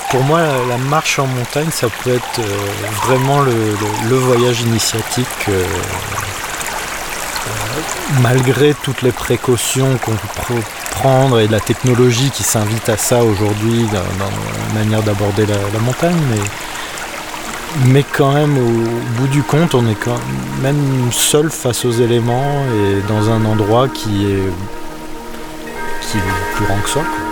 Pour moi, la marche en montagne, ça peut être vraiment le voyage initiatique, malgré toutes les précautions qu'on peut prendre et la technologie qui s'invite à ça aujourd'hui dans la manière d'aborder la montagne. Mais quand même, au bout du compte, on est quand même seul face aux éléments et dans un endroit qui est plus grand que soi, quoi.